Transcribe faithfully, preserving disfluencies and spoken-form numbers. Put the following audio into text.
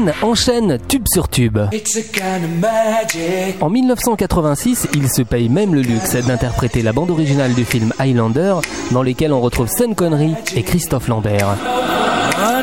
Queen enchaîne tube sur tube. En dix-neuf cent quatre-vingt-six, il se paye même le luxe d'interpréter la bande originale du film Highlander, dans lesquels on retrouve Sean Connery et Christophe Lambert.